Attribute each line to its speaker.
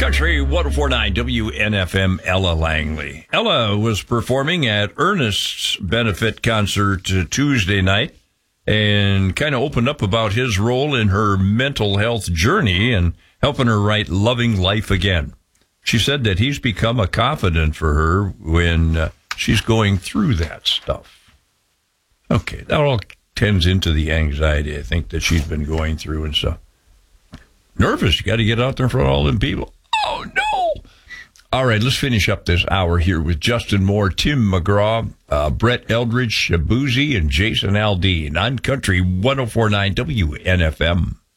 Speaker 1: Country 104.9 WNFM, Ella Langley. Ella was performing at Ernest's benefit concert Tuesday night and kind of opened up about his role in her mental health journey and helping her write Loving Life Again. She said that he's become a confidant for her when she's going through that stuff. Okay, that all tends into the anxiety, I think, that she's been going through and stuff. Nervous, you got to get out there in front of all them people. Oh, no. All right, let's finish up this hour here with Justin Moore, Tim McGraw, Brett Eldridge, Shabuzi, and Jason Aldean on Country 104.9 WNFM.